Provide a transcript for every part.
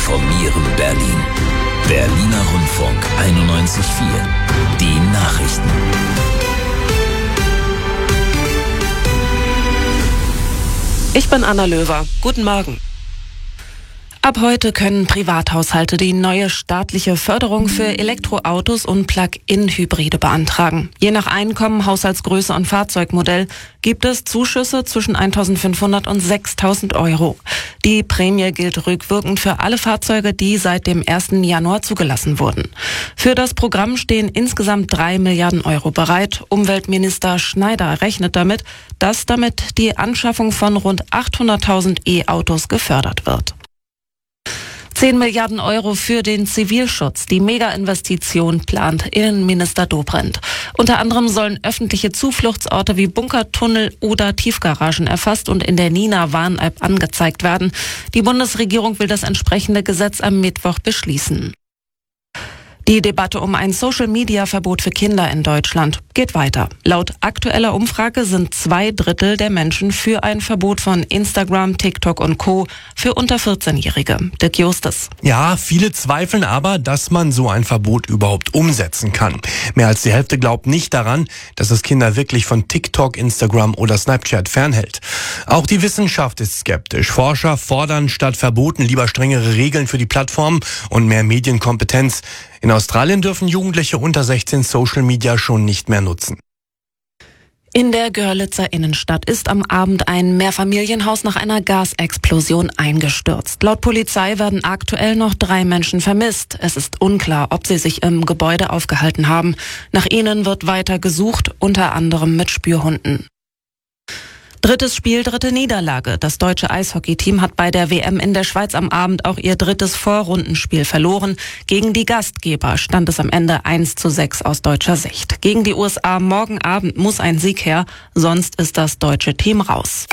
informieren Berlin. Berliner Rundfunk 91.4. Die Nachrichten. Ich bin Anna Löwer. Guten Morgen. Ab heute können Privathaushalte die neue staatliche Förderung für Elektroautos und Plug-in-Hybride beantragen. Je nach Einkommen, Haushaltsgröße und Fahrzeugmodell gibt es Zuschüsse zwischen 1.500 und 6.000 Euro. Die Prämie gilt rückwirkend für alle Fahrzeuge, die seit dem 1. Januar zugelassen wurden. Für das Programm stehen insgesamt 3 Milliarden Euro bereit. Umweltminister Schneider rechnet damit, dass damit die Anschaffung von rund 800.000 E-Autos gefördert wird. 10 Milliarden Euro für den Zivilschutz. Die Mega-Investition plant Innenminister Dobrindt. Unter anderem sollen öffentliche Zufluchtsorte wie Bunkertunnel oder Tiefgaragen erfasst und in der Nina-Warn-App angezeigt werden. Die Bundesregierung will das entsprechende Gesetz am Mittwoch beschließen. Die Debatte um ein Social-Media-Verbot für Kinder in Deutschland geht weiter. Laut aktueller Umfrage sind 2/3 der Menschen für ein Verbot von Instagram, TikTok und Co. für unter 14-Jährige. Dirk Justus. Ja, viele zweifeln aber, dass man so ein Verbot überhaupt umsetzen kann. Mehr als die Hälfte glaubt nicht daran, dass es Kinder wirklich von TikTok, Instagram oder Snapchat fernhält. Auch die Wissenschaft ist skeptisch. Forscher fordern statt Verboten lieber strengere Regeln für die Plattformen und mehr Medienkompetenz. In Australien dürfen Jugendliche unter 16 Social Media schon nicht mehr nutzen. In der Görlitzer Innenstadt ist am Abend ein Mehrfamilienhaus nach einer Gasexplosion eingestürzt. Laut Polizei werden aktuell noch 3 Menschen vermisst. Es ist unklar, ob sie sich im Gebäude aufgehalten haben. Nach ihnen wird weiter gesucht, unter anderem mit Spürhunden. Drittes Spiel, dritte Niederlage. Das deutsche Eishockeyteam hat bei der WM in der Schweiz am Abend auch ihr drittes Vorrundenspiel verloren. Gegen die Gastgeber stand es am Ende 1:6 aus deutscher Sicht. Gegen die USA morgen Abend muss ein Sieg her, sonst ist das deutsche Team raus.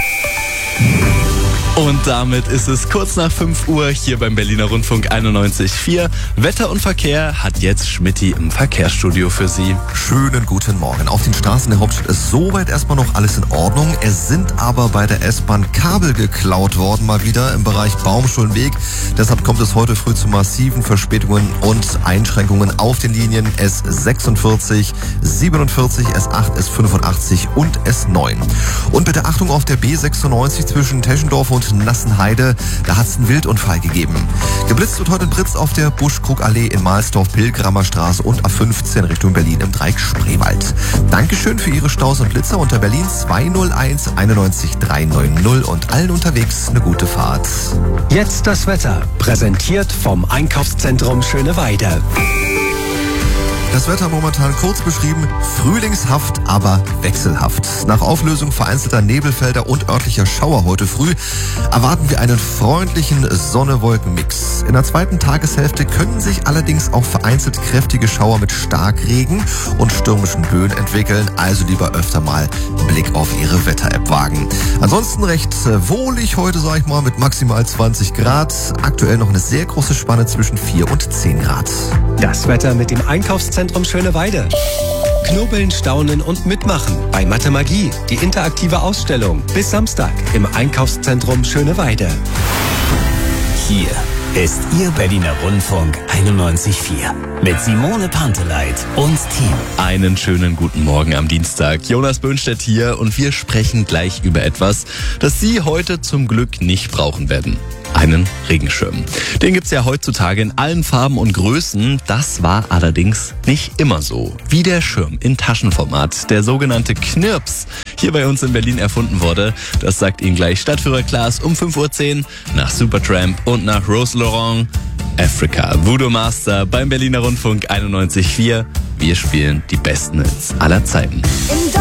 Und damit ist es kurz nach 5 Uhr hier beim Berliner Rundfunk 91.4. Wetter und Verkehr hat jetzt Schmitty im Verkehrsstudio für Sie. Schönen guten Morgen. Auf den Straßen der Hauptstadt ist soweit erstmal noch alles in Ordnung. Es sind aber bei der S-Bahn Kabel geklaut worden, mal wieder im Bereich Baumschulenweg. Deshalb kommt es heute früh zu massiven Verspätungen und Einschränkungen auf den Linien S46, 47, S8, S85 und S9. Und bitte Achtung auf der B96 zwischen Teschendorf und Nassenheide, da hat es einen Wildunfall gegeben. Geblitzt wird heute in Britz auf der Buschkrugallee in Mahlsdorf, Pilgramer Straße und A15 Richtung Berlin im Dreieck Spreewald. Dankeschön für Ihre Staus und Blitzer unter Berlin 201 91 390 und allen unterwegs eine gute Fahrt. Jetzt das Wetter, präsentiert vom Einkaufszentrum Schöneweide. Das Wetter momentan kurz beschrieben, frühlingshaft, aber wechselhaft. Nach Auflösung vereinzelter Nebelfelder und örtlicher Schauer heute früh erwarten wir einen freundlichen Sonne-Wolken-Mix. In der zweiten Tageshälfte können sich allerdings auch vereinzelt kräftige Schauer mit Starkregen und stürmischen Böen entwickeln, also lieber öfter mal einen Blick auf Ihre Wetter-App wagen. Ansonsten recht wohlig heute, sag ich mal, mit maximal 20 Grad. Aktuell noch eine sehr große Spanne zwischen 4 und 10 Grad. Das Wetter mit dem Einkaufszentrum Schöneweide. Knobeln, staunen und mitmachen bei Mathe Magie, die interaktive Ausstellung. Bis Samstag im Einkaufszentrum Schöneweide. Hier ist Ihr Berliner Rundfunk 91.4 mit Simone Panteleit und Team. Einen schönen guten Morgen am Dienstag. Jonas Böhnstedt hier und wir sprechen gleich über etwas, das Sie heute zum Glück nicht brauchen werden. Einen Regenschirm. Den gibt's ja heutzutage in allen Farben und Größen. Das war allerdings nicht immer so. Wie der Schirm in Taschenformat, der sogenannte Knirps, hier bei uns in Berlin erfunden wurde. Das sagt Ihnen gleich Stadtführer Klaas um 5:10 Uhr nach Supertramp und nach Rose Laurent. Africa, Voodoo Master beim Berliner Rundfunk 91.4. Wir spielen die besten Hits aller Zeiten.